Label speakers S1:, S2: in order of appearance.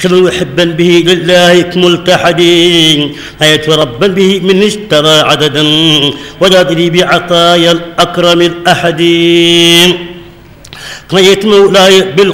S1: كما محبا به لله ملتحدين حيث ربا به من اشترى عددا ونادري بعطايا الأكرم الأحدين قضيت مولاي